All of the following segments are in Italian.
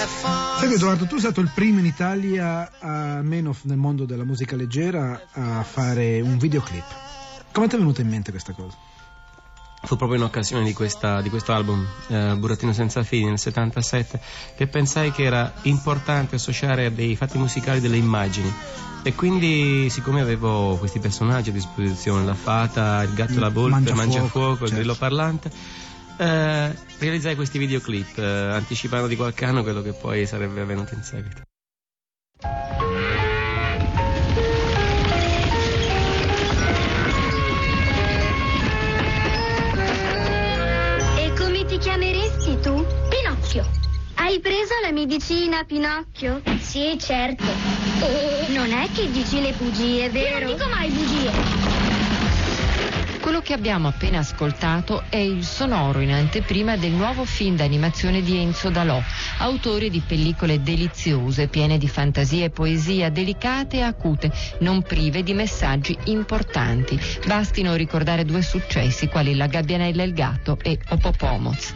Sai Edoardo, tu sei stato il primo in Italia, almeno nel mondo della musica leggera, a fare un videoclip. Come ti è venuta in mente questa cosa? Fu proprio in occasione di questo album, Burattino senza fini, nel 77, che pensai che era importante associare a dei fatti musicali delle immagini. E quindi, siccome avevo questi personaggi a disposizione, la fata, il gatto e la volpe, il mangiafuoco, il grillo parlante, realizzai questi videoclip, anticipando di qualche anno quello che poi sarebbe avvenuto in seguito. E come ti chiameresti tu? Pinocchio. Hai preso la medicina, Pinocchio? Sì, certo. Non è che dici le bugie, vero? Io non dico mai bugie. Quello che abbiamo appena ascoltato è il sonoro in anteprima del nuovo film d'animazione di Enzo Dalò, autore di pellicole deliziose, piene di fantasia e poesia, delicate e acute, non prive di messaggi importanti. Bastino ricordare due successi quali La gabbianella e il gatto e Opopomoz.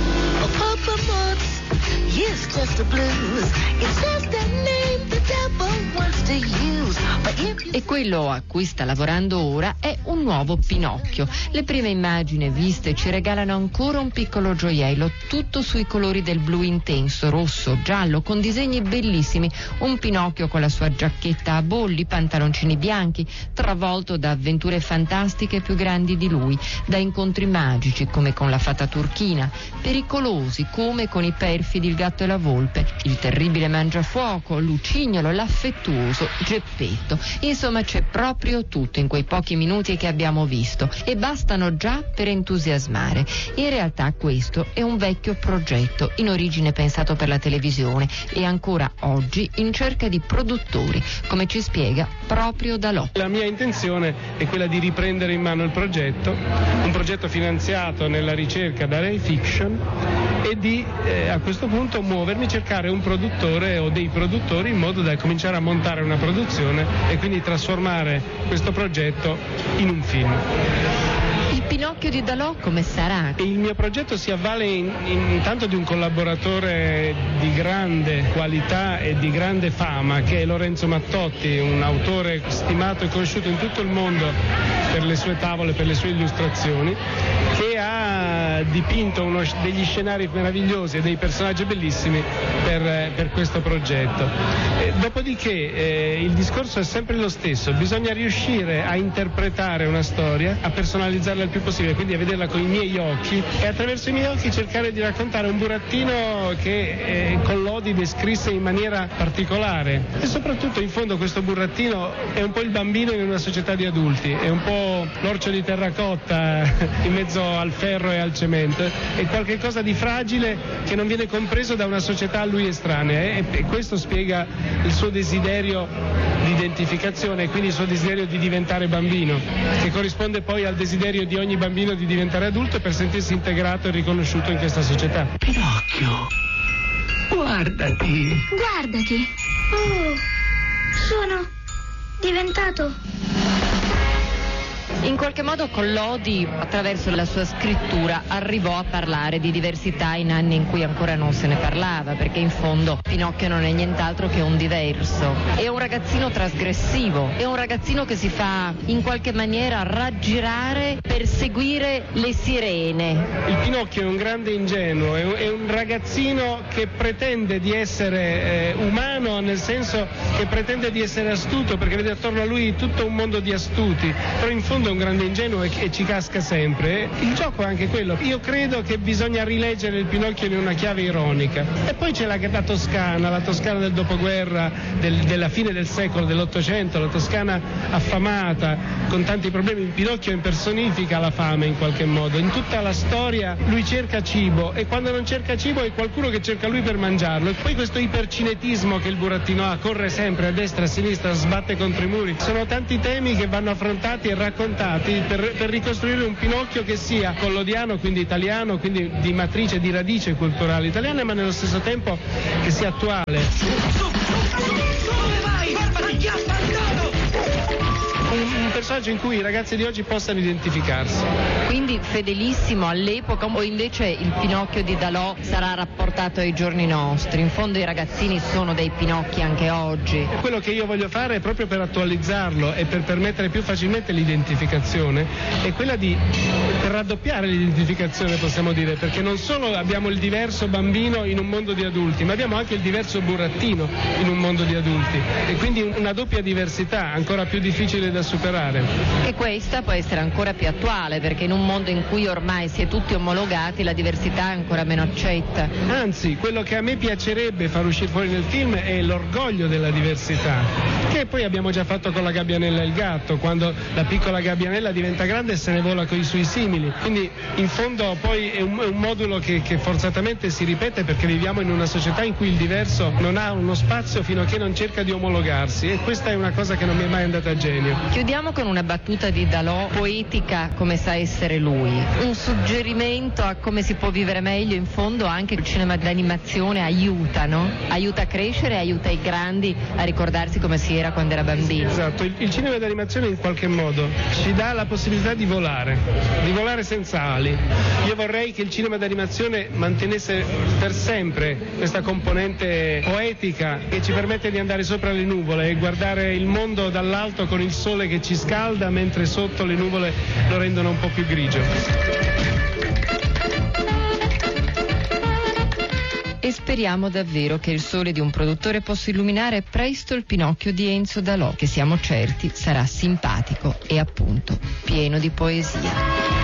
It's just a blues. It's just a name the devil wants to use. E quello a cui sta lavorando ora è un nuovo Pinocchio. Le prime immagini viste ci regalano ancora un piccolo gioiello, tutto sui colori del blu intenso, rosso, giallo, con disegni bellissimi. Un Pinocchio con la sua giacchetta a bolli, pantaloncini bianchi, travolto da avventure fantastiche più grandi di lui, da incontri magici come con la fata turchina, pericolosi come con i perfidi il gatto e la volpe, il terribile mangiafuoco, Lucignolo, l'affettuoso Geppetto. Insomma, c'è proprio tutto in quei pochi minuti che abbiamo visto e bastano già per entusiasmare. In realtà questo è un vecchio progetto, in origine pensato per la televisione e ancora oggi in cerca di produttori, come ci spiega proprio Dalò. La mia intenzione è quella di riprendere in mano il progetto, un progetto finanziato nella ricerca da Rai Fiction, e di a questo punto muovermi, cercare un produttore o dei produttori in modo da cominciare a montare una produzione e quindi trasformare questo progetto in un film. Il Pinocchio di Dalò come sarà? E il mio progetto si avvale intanto di un collaboratore di grande qualità e di grande fama, che è Lorenzo Mattotti, un autore stimato e conosciuto in tutto il mondo per le sue tavole, per le sue illustrazioni, che ha dipinto degli scenari meravigliosi e dei personaggi bellissimi per questo progetto. Dopodiché il discorso è sempre lo stesso: bisogna riuscire a interpretare una storia, a personalizzarla il più possibile, quindi a vederla con i miei occhi e attraverso i miei occhi cercare di raccontare un burattino che Collodi descrisse in maniera particolare. E soprattutto, in fondo, questo burattino è un po' il bambino in una società di adulti, è un po' l'orcio di terracotta in mezzo al ferro e al cemento, è qualche cosa di fragile che non viene compreso da una società a lui estranea, e questo spiega il suo desiderio di identificazione e quindi il suo desiderio di diventare bambino, che corrisponde poi al desiderio di ogni bambino di diventare adulto per sentirsi integrato e riconosciuto in questa società. Pinocchio, guardati. Guardati. Oh, sono diventato... In qualche modo Collodi, attraverso la sua scrittura, arrivò a parlare di diversità in anni in cui ancora non se ne parlava, perché in fondo Pinocchio non è nient'altro che un diverso. È un ragazzino trasgressivo, è un ragazzino che si fa in qualche maniera raggirare per seguire le sirene. Il Pinocchio è un grande ingenuo, è un ragazzino che pretende di essere umano, nel senso che pretende di essere astuto, perché vede attorno a lui tutto un mondo di astuti, però in fondo è un grande ingenuo e ci casca sempre. Il gioco è anche quello. Io credo che bisogna rileggere il Pinocchio in una chiave ironica. E poi c'è la Toscana del dopoguerra, della fine del secolo, dell'Ottocento, la Toscana affamata, con tanti problemi. Il Pinocchio impersonifica la fame in qualche modo. In tutta la storia lui cerca cibo, e quando non cerca cibo è qualcuno che cerca lui per mangiarlo. E poi questo ipercinetismo che il burattino ha, corre sempre a destra e a sinistra, sbatte contro i muri. Sono tanti temi che vanno affrontati e raccontati per ricostruire un Pinocchio che sia collodiano, quindi italiano, quindi di matrice, di radice culturale italiana, ma nello stesso tempo che sia attuale. Dove vai? Un personaggio in cui i ragazzi di oggi possano identificarsi. Quindi fedelissimo all'epoca, o invece il Pinocchio di Dalò sarà rapportato ai giorni nostri? In fondo i ragazzini sono dei Pinocchi anche oggi. Quello che io voglio fare è proprio per attualizzarlo e per permettere più facilmente l'identificazione, è quella di raddoppiare l'identificazione, possiamo dire, perché non solo abbiamo il diverso bambino in un mondo di adulti, ma abbiamo anche il diverso burattino in un mondo di adulti, e quindi una doppia diversità ancora più difficile da superare. E questa può essere ancora più attuale, perché in un mondo in cui ormai si è tutti omologati la diversità è ancora meno accetta. Anzi, quello che a me piacerebbe far uscire fuori nel film è l'orgoglio della diversità, che poi abbiamo già fatto con la Gabbianella e il gatto, quando la piccola Gabbianella diventa grande e se ne vola con i suoi simili. Quindi in fondo poi è un modulo che forzatamente si ripete, perché viviamo in una società in cui il diverso non ha uno spazio fino a che non cerca di omologarsi, e questa è una cosa che non mi è mai andata a genio. Chiudiamo con una battuta di Dalò, poetica come sa essere lui, un suggerimento a come si può vivere meglio. In fondo anche il cinema d'animazione aiuta, no? Aiuta a crescere, aiuta i grandi a ricordarsi come si era quando era bambino. Esatto, il cinema d'animazione in qualche modo ci dà la possibilità di volare senza ali. Io vorrei che il cinema d'animazione mantenesse per sempre questa componente poetica che ci permette di andare sopra le nuvole e guardare il mondo dall'alto con il sole che ci scalda, mentre sotto le nuvole lo rendono un po' più grigio. E speriamo davvero che il sole di un produttore possa illuminare presto il Pinocchio di Enzo Dalò, che siamo certi sarà simpatico e appunto pieno di poesia.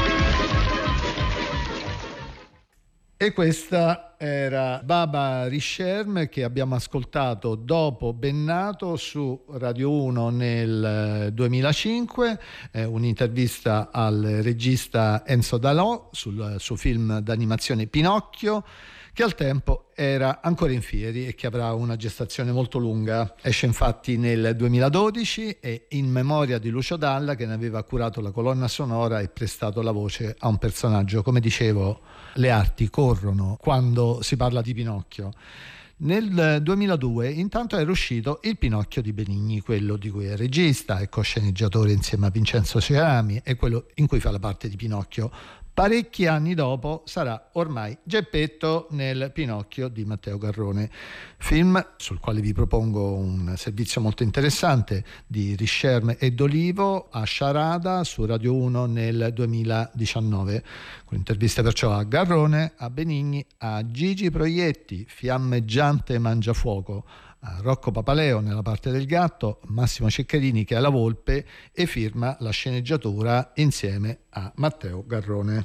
E questa era Baba Rischerm, che abbiamo ascoltato dopo Bennato su Radio 1 nel 2005, un'intervista al regista Enzo Dalò sul suo film d'animazione Pinocchio, che al tempo era ancora in fieri e che avrà una gestazione molto lunga. Esce infatti nel 2012 e in memoria di Lucio Dalla, che ne aveva curato la colonna sonora e prestato la voce a un personaggio. Come dicevo, le arti corrono quando si parla di Pinocchio. Nel 2002 intanto era uscito Il Pinocchio di Benigni, quello di cui è regista e co-sceneggiatore insieme a Vincenzo Cerami, e quello in cui fa la parte di Pinocchio. Parecchi anni dopo sarà ormai Geppetto nel Pinocchio di Matteo Garrone, film sul quale vi propongo un servizio molto interessante di Rischerm e D'Olivo a Sciarada su Radio 1 nel 2019, con interviste perciò a Garrone, a Benigni, a Gigi Proietti, fiammeggiante mangiafuoco, a Rocco Papaleo nella parte del gatto, Massimo Ceccherini che è la volpe e firma la sceneggiatura insieme a Matteo Garrone.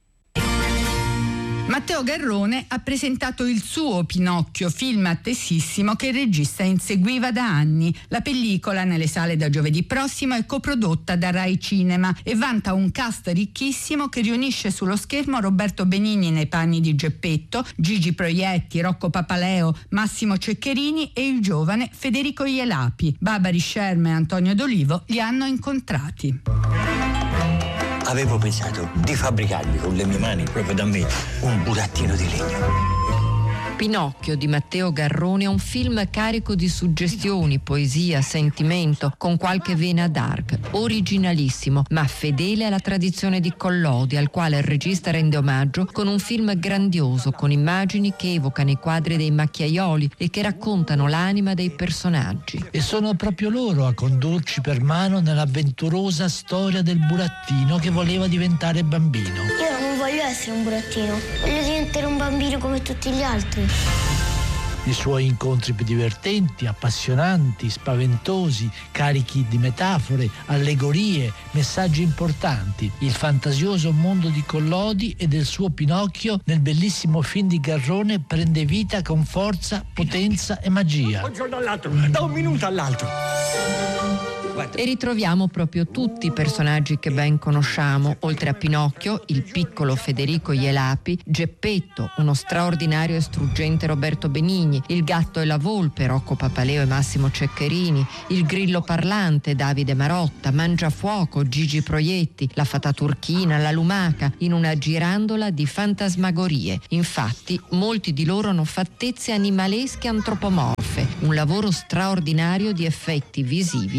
Matteo Garrone ha presentato il suo Pinocchio, film attesissimo che il regista inseguiva da anni. La pellicola, nelle sale da giovedì prossimo, è coprodotta da Rai Cinema e vanta un cast ricchissimo che riunisce sullo schermo Roberto Benigni nei panni di Geppetto, Gigi Proietti, Rocco Papaleo, Massimo Ceccherini e il giovane Federico Ielapi. Baba Rischerm e Antonio D'Olivo li hanno incontrati. Avevo pensato di fabbricarmi con le mie mani, proprio da me, un burattino di legno. Pinocchio di Matteo Garrone è un film carico di suggestioni, poesia, sentimento, con qualche vena dark, originalissimo, ma fedele alla tradizione di Collodi, al quale il regista rende omaggio con un film grandioso, con immagini che evocano i quadri dei macchiaioli e che raccontano l'anima dei personaggi. E sono proprio loro a condurci per mano nell'avventurosa storia del burattino che voleva diventare bambino. Io non voglio essere un burattino, voglio diventare un bambino come tutti gli altri. I suoi incontri più divertenti, appassionanti, spaventosi, carichi di metafore, allegorie, messaggi importanti. Il fantasioso mondo di Collodi e del suo Pinocchio nel bellissimo film di Garrone prende vita con forza, potenza e magia. Un giorno all'altro, da un minuto all'altro. E ritroviamo proprio tutti i personaggi che ben conosciamo, oltre a Pinocchio, il piccolo Federico Ielapi, Geppetto, uno straordinario e struggente Roberto Benigni, il gatto e la volpe, Rocco Papaleo e Massimo Ceccherini, il grillo parlante, Davide Marotta, Mangiafuoco, Gigi Proietti, la fata turchina, la lumaca, in una girandola di fantasmagorie. Infatti, molti di loro hanno fattezze animalesche antropomorfe, un lavoro straordinario di effetti visivi e di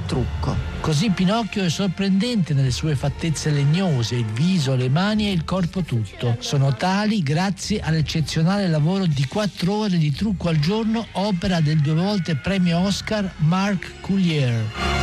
trucco. Così Pinocchio è sorprendente nelle sue fattezze legnose, il viso, le mani e il corpo tutto. Sono tali grazie all'eccezionale lavoro di 4 ore di trucco al giorno, opera del 2 volte premio Oscar Marc Coulier.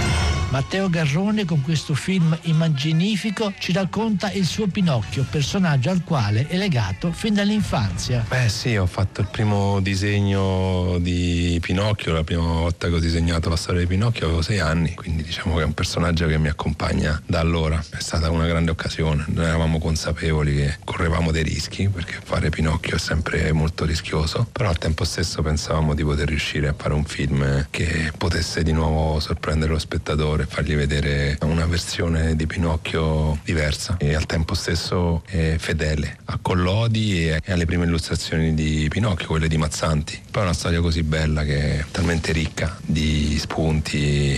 Matteo Garrone con questo film immaginifico ci racconta il suo Pinocchio, personaggio al quale è legato fin dall'infanzia. Beh sì, ho fatto il primo disegno di Pinocchio, la prima volta che ho disegnato la storia di Pinocchio avevo 6 anni, quindi diciamo che è un personaggio che mi accompagna da allora. È stata una grande occasione, noi eravamo consapevoli che correvamo dei rischi, perché fare Pinocchio è sempre molto rischioso, però al tempo stesso pensavamo di poter riuscire a fare un film che potesse di nuovo sorprendere lo spettatore, fargli vedere una versione di Pinocchio diversa e al tempo stesso fedele a Collodi e alle prime illustrazioni di Pinocchio, quelle di Mazzanti. Poi è una storia così bella, che è talmente ricca di spunti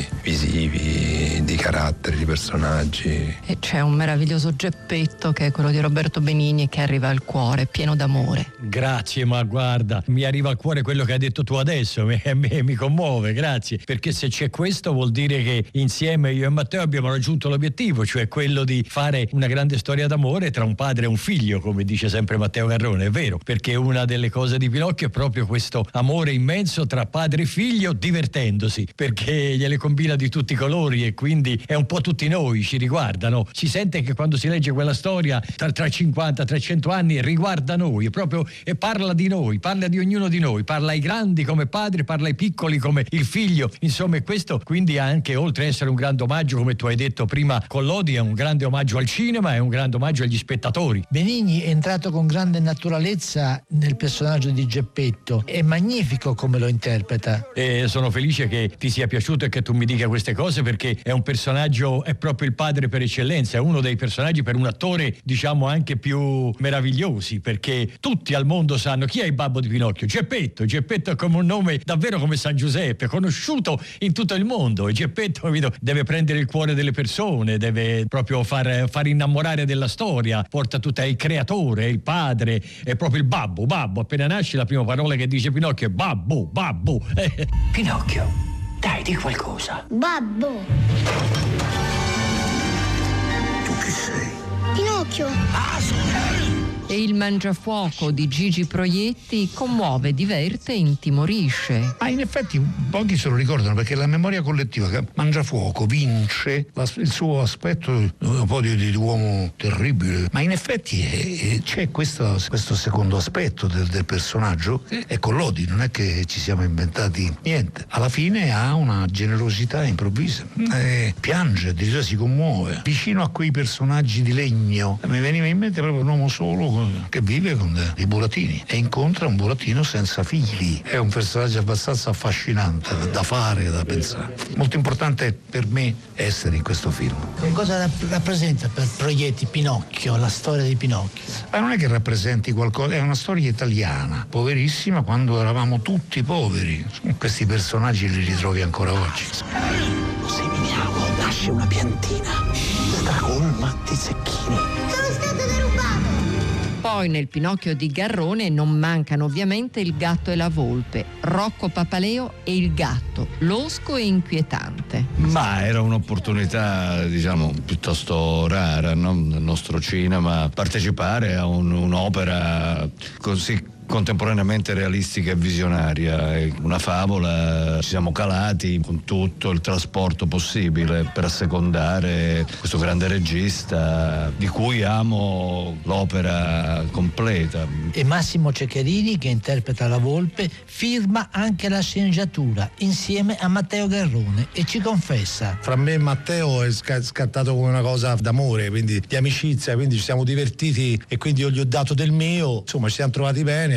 visivi, di caratteri, di personaggi. E c'è un meraviglioso Geppetto che è quello di Roberto Benigni, che arriva al cuore, pieno d'amore. Grazie, ma guarda, mi arriva al cuore quello che hai detto tu adesso, mi commuove, grazie, perché se c'è questo vuol dire che insieme io e Matteo abbiamo raggiunto l'obiettivo, cioè quello di fare una grande storia d'amore tra un padre e un figlio, come dice sempre Matteo Garrone. È vero, perché una delle cose di Pinocchio è proprio questo amore immenso tra padre e figlio, divertendosi, perché gliele combina di tutti i colori e quindi è un po' tutti noi, ci riguardano. Si sente che quando si legge quella storia tra 50 e 300 anni riguarda noi, proprio, e parla di noi, parla di ognuno di noi, parla ai grandi come padre, parla ai piccoli come il figlio, insomma. E questo quindi anche, oltre a essere un grande omaggio, come tu hai detto prima, Collodi, è un grande omaggio al cinema, è un grande omaggio agli spettatori. Benigni è entrato con grande naturalezza nel personaggio di Geppetto, è magnifico come lo interpreta. E sono felice che ti sia piaciuto e che tu mi dica queste cose, perché è un personaggio, è proprio il padre per eccellenza, è uno dei personaggi per un attore diciamo anche più meravigliosi, perché tutti al mondo sanno chi è il babbo di Pinocchio. Geppetto è come un nome davvero come San Giuseppe, conosciuto in tutto il mondo, e Geppetto, capito, deve prendere il cuore delle persone, deve proprio far innamorare della storia, porta tutta il creatore, il padre, è proprio il babbo. Appena nasce la prima parola che dice Pinocchio è babbo. Pinocchio, dai, di qualcosa. Babbo. Tu chi sei? Pinocchio. E il Mangiafuoco di Gigi Proietti commuove, diverte e intimorisce. Ma in effetti pochi se lo ricordano, perché la memoria collettiva che Mangiafuoco vince il suo aspetto un po' di uomo terribile, ma in effetti c'è questo secondo aspetto del personaggio, è Collodi, non è che ci siamo inventati niente. Alla fine ha una generosità improvvisa, piange, addirittura si commuove vicino a quei personaggi di legno. Mi veniva in mente proprio un uomo solo che vive con i burattini e incontra un burattino senza figli. È un personaggio abbastanza affascinante da fare, da pensare. Molto importante per me essere in questo film. Che cosa rappresenta per Proietti Pinocchio, la storia di Pinocchio? Ma non è che rappresenti qualcosa, è una storia italiana, poverissima, quando eravamo tutti poveri. Questi personaggi li ritrovi ancora oggi. Lo seminiamo, nasce una piantina stracolma di zecchini. Sono stato derubato. Poi nel Pinocchio di Garrone non mancano ovviamente il gatto e la volpe, Rocco Papaleo e il gatto, losco e inquietante. Ma era un'opportunità, diciamo, piuttosto rara, no? Nel nostro cinema, partecipare a un'opera così contemporaneamente realistica e visionaria, è una favola. Ci siamo calati con tutto il trasporto possibile per assecondare questo grande regista di cui amo l'opera completa. E Massimo Ceccherini, che interpreta la volpe, firma anche la sceneggiatura insieme a Matteo Garrone e ci confessa: fra me e Matteo è scattato come una cosa d'amore, quindi di amicizia, quindi ci siamo divertiti e quindi io gli ho dato del mio, insomma ci siamo trovati bene.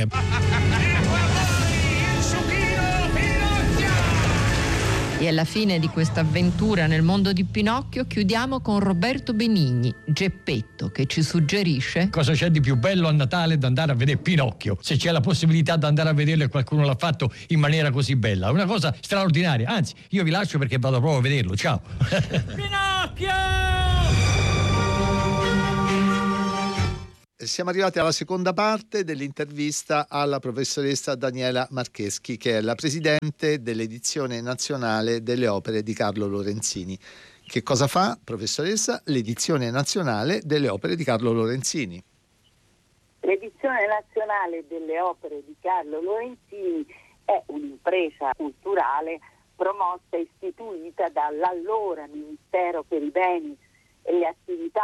E alla fine di questa avventura nel mondo di Pinocchio chiudiamo con Roberto Benigni, Geppetto, che ci suggerisce: cosa c'è di più bello a Natale da andare a vedere Pinocchio? Se c'è la possibilità di andare a vederlo e qualcuno l'ha fatto in maniera così bella, è una cosa straordinaria. Anzi, io vi lascio perché vado proprio a vederlo. Ciao. Pinocchio! Siamo arrivati alla seconda parte dell'intervista alla professoressa Daniela Marcheschi, che è la presidente dell'edizione nazionale delle opere di Carlo Lorenzini. Che cosa fa, professoressa? L'edizione nazionale delle opere di Carlo Lorenzini. L'edizione nazionale delle opere di Carlo Lorenzini è un'impresa culturale promossa e istituita dall'allora Ministero per i beni e le attività